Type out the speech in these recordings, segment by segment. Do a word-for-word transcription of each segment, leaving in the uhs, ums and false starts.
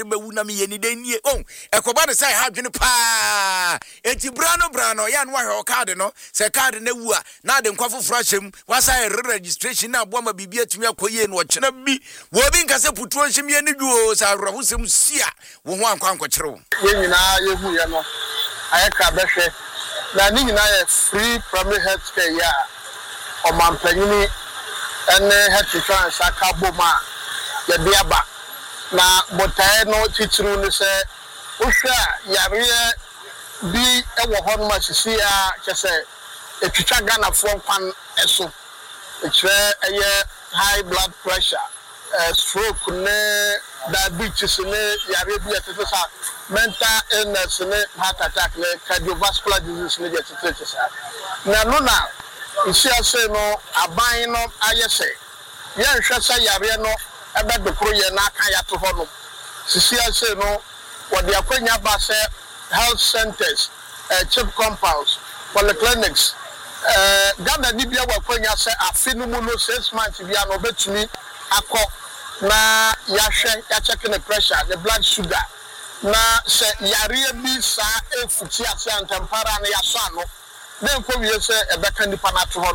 bewu na me yeni denie oh ekoba ne say ha dwene pa enti brano brano ya no ahwe card no say card na wu a na de nkwafo frachem wasa registration na abo ma bibia tumi akoye no chena bi wo bi nkase putuo nhimye ne duo sa rahusem sia wo ho ankwa ankwakere ye nyina ye hu ye no ayeka behwe na ni nyina ye free primary health care ya o mampanyini ene health insurance akaboma ye biaba na botae no titru ni se ohwa yare bi ewo ho no masisi a kese etwitwa Ghana fo kwan eso ekre eye high blood pressure uh, stroke ne diabetes ne yare bi etete sa mental illness ne heart attack ne cardiovascular disease ne etete sa na no na isi ase no aban no ayese ye nhwe sa yare no ebe dokoro ye na aka ya to ho no sisi ase no wodi akwanya ba se health centers uh, chip compounds polyclinics eh uh, Ghana ni bia wakwanya se afinu mu no six months bia no betumi akọ na ya hwe ya check the pressure the blood sugar na se yare bi sa efuti ase antempara na ya so ano na enko wie se ebeka nipa na to ho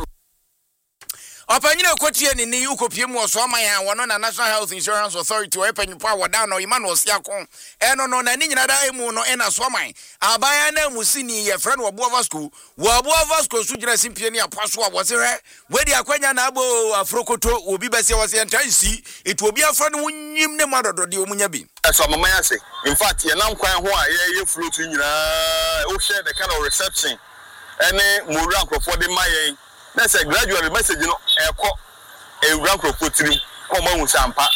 Opanyine kotie ni ni ukopie mu oso aman wono na National Health Insurance Authority we panyipa woda no Emmanuel Siakon eno no na ni nyina da emu no ena so aman abaya na musini ye friend wo Boava School wo Boava School su gina simpie ni apaso a wose hwe we di akwanya na abo afrokoto obi bese wose entansi etu obi afra no nyim ne madodo de omunya bi so mama ya say in fact ye nam kwan ho a ye ye float nyina o share the kind of reception ene mo rank for the mayen that's a gradual message no eko e rank for three come on sampa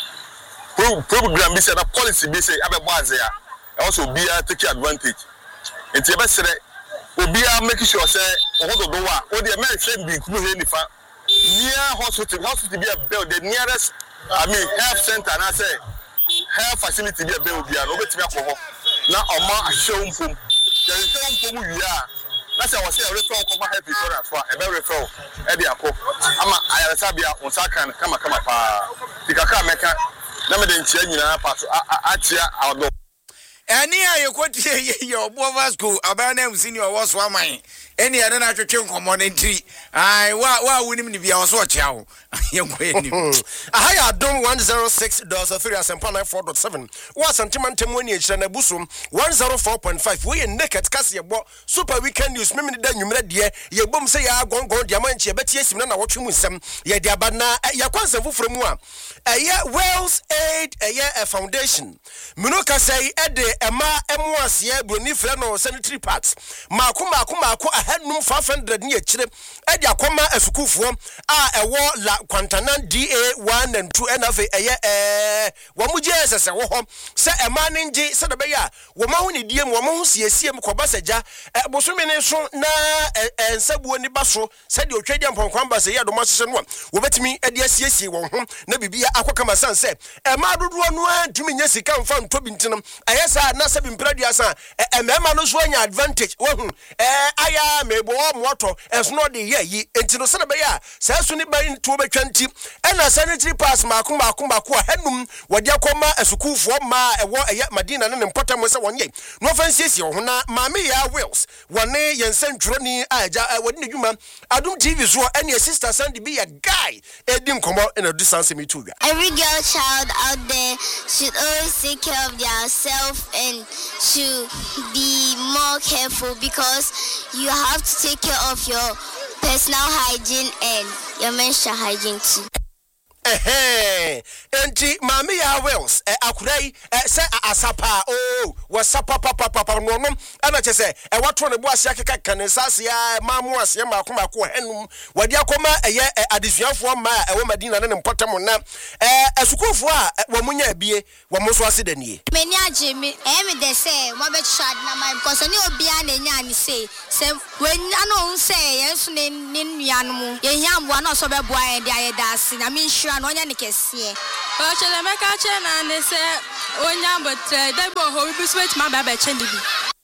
program be say na policy be say abebo aze ya also be take advantage enti e be sere obi a make sure say ohodo do wa o de men say bi ku he nifa near hospital hospital be a build the nearest I mean health center na say health facility be a build bia no betimi akọ na oma ahwe mfom there is mfom wi a that's why I say refer come help insurance for e be refer e dey akọ ama ayaresa bia onsa kan kama kama pa tikaka meka na me de ntia nyina pato atia awdo eni ayekotie ye ye Boava School abana senior was one man eni ene na twetwe nkomo ne ntiri ai wa wa wunim ni bia so chia wo yenko eni aha ya dom one oh six point three asempa ninety-four point seven wa sentimentum woni ehira na busum one oh four point five we naked kase ye bo super weekend news memi da nwumre de ye bom se ya gongon de amanchi e betie sim na na wotwe mu nsem ye de abana ya kwansa fufuro mu a eye Wales Aid eye Foundation mino kasai e de ema emu ase broni frɛ no sanitary pads maako maako maako ahanum five hundred ne akire e de akoma asukufuo a ɛwɔ la Quantanan D A one and two and ave eye eh wamuje sese wo ho se ema ne ngi se de be ya wo ma ho ne die mu wo ma ho siesie mu koba sagya e bosome ne so na ensabuo ni baso se de otwadi amponkwan ba se ye do mo hye no wo betimi e de asiesie wo ho na bibia akokama san se ema dodo no antumi nya sika mfa ntobi ntinam ayesa na se bimpradua san emema no so anya advantage wo hu eh aya mebo moto enso no de ye yi entino se de be ya se so ni ba nto betwanti ena sanitary pass maako maako maako hanum wode akoma asukufo ma ewo eye Madina ne mpotam se wonye no fansiesie ho na maame ya Wales wone yensentwroni aja wode ne dwuma Adum T V so ene sister Sandy be a guy edi nkomo ena do sanse me tuwa. Every girl child out there should always take care of themselves and should be more careful because you have to take care of your personal hygiene and your menstrual hygiene too. Eh enti mami ya Wales eh akurai eh se asapa oh wasapa papa papa no no ana chese eh wato ne bo ase akeka kanesase ya mamu ase maako maako henum wadi akoma eh adesuafo ma eh Madina ne mpotam na eh asukufo a wo munya bie wo mo so ase danie meni age me eh me de say mo be chad na my because ni obi a na nya ani say se when ano say yenso ne nuanom ye hiamboa na so be boa en de ayeda ase na me no nya ne kese o chele meka che na ne se onya botre de bo ho bi switch ma ba ba che ndi bi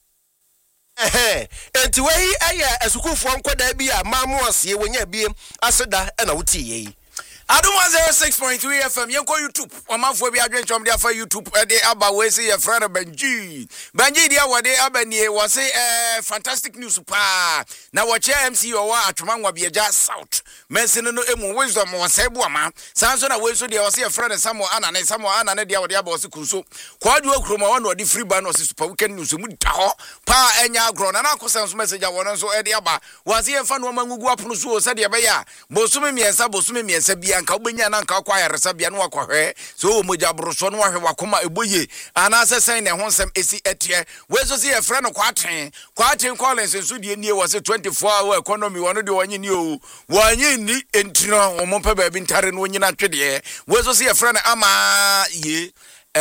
eh enti wei aya asukufo nkoda bi a mamu ase wonya bi aseda na wuti yi Adum one oh six point three F M yenko YouTube omafo bi adwenchom dia fa YouTube e de aba we say your friend Benji Benji dia wode abanie wo say eh fantastic news pa na wo che M C o wa atwemanwa bieja South mense no emu wisdom wo say bo ama sanso na we so dia wo say your friend Samuel Anane Samuel Anane dia wode aba wo say kunso kwadu akroma wo no de free ban wo say super weekend news mu da ho pa enya agro na na akosanso message a wo no so e de aba wo say fa no mangugu apono so o say de be ya bosume miensa bosume miensa bia nka obenya na nka kwa yaresa bia no akɔhwɛ so o moja broso no ahwe wakoma eboye ana asesen ne ho nsɛm esi etie we so se ye frɛ no kwaten kwaten collins so de nie wɔ se twenty-four hour economy wɔno de wɔnye ni o wɔnye ni entino wɔn pɛ ba bi ntare no nyina twede we so se ye frɛ no ama ye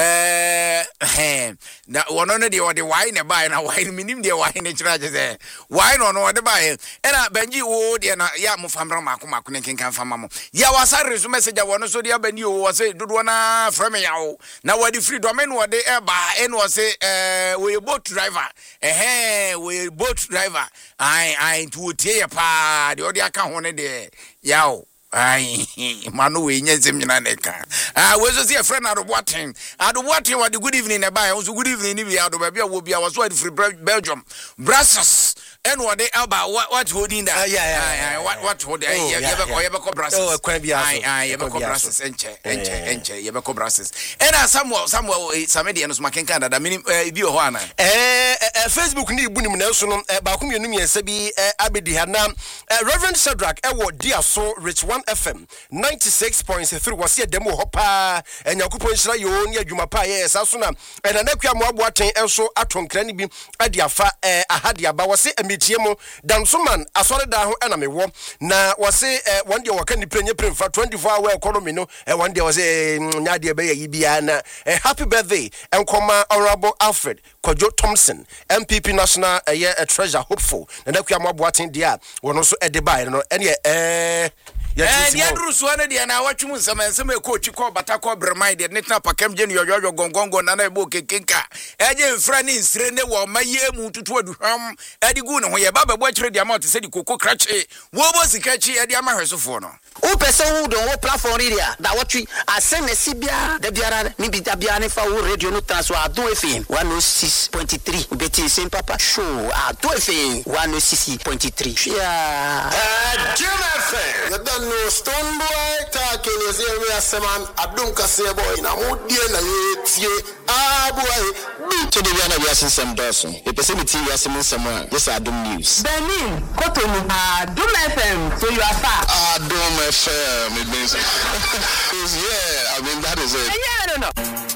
eh eh na wono no de wode wine ne buy na wine minim de wine ne kira je say wine no no de buy e na Benji wo de na ya mo famra mako mako ne kenkan fama mo ya wasare so message wono so de abani o wo say dodo na from ya o na wadi free domain wo de e ba e no say eh we boat driver eh eh we boat driver ai ai tu tie pa de odi aka ho ne de ya o ai manu we nyezem nyina neka ah we so see a friend Adoboaten Adoboaten what the good evening e buy so good evening ni bi ado ba bia wo bia was so free Belgium Brussels and what they about what what holding that yeah yeah what what hold eh you be ko you be ko Brussels oh kwan bia so ai ai you be ko Brussels enche enche enche you be ko Brussels and Samuel Samuel Samedi no so makenka da mini bi ho ana eh Facebook ni ibu nim na so no ba ko mienu miensa bi abedi ha na Reverend Shadrack e wo dia so Rich one F M ninety-six point three was here demo hopa enyakupo nhira yo ni adwuma pa ye sa so na na nakua mo aboaten enso atonkra ni bi ade afa ahade aba wose emitie mo dansoman asore da ho na mewo na wose one day waka ni prenye premfa twenty-four hour economy no one day wose nyade be yi bia na happy birthday enkoma honorable Alfred Kojo Thompson M P P national a treasure hopeful na nakua mo aboaten dia wono so ede bai no ene eh Eh dia duru so na dia na watwum nsem nsem e coach ko bata ko bremai de netna pakam je ne yoyo gongongo na na e bo kekenka eje mfra ni nsire ne wo maye mu tutu aduham edi gu ne ho ye baba bo kire dia ma to se di koko krache wo bo sikachi edi ama hwesofo no o pese wo do wo platform area da watwi ase ne sibia da biara ni bi da biara ne fa wo radio no transfer Adom F M one oh six point three beti sen papa show Adom F M one oh six point three yeah Adom F M no stone boy talking is here seman Adum Kase boy na modie na yetie ah boy to the one we are some person e pese me ti we are some someone this Adum news Benin Kotonu Adom F M so you are far Adom F M it means yeah I mean that is it yeah no no